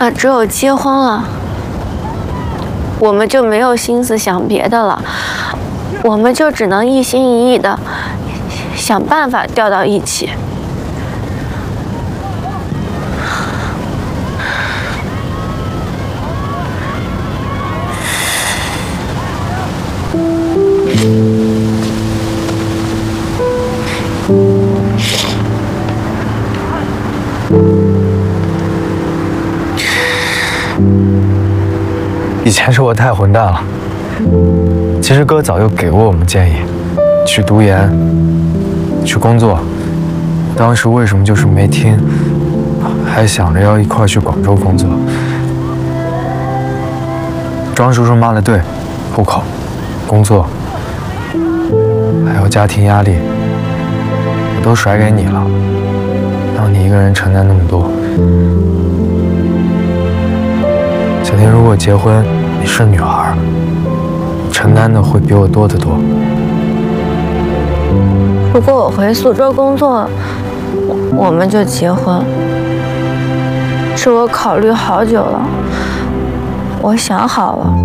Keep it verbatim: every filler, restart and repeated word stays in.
那只有结婚了，我们就没有心思想别的了，我们就只能一心一意的想办法调到一起。 以前是我太混蛋了，其实哥早就给过我们建议，去读研，去工作。当时为什么就是没听，还想着要一块去广州工作。庄叔叔骂的对，户口、工作，还有家庭压力，我都甩给你了，让你一个人承担那么多。小天，如果结婚，你是女孩，承担的会比我多得多。 如果我回苏州工作，我们就结婚。是我考虑好久了，我想好了，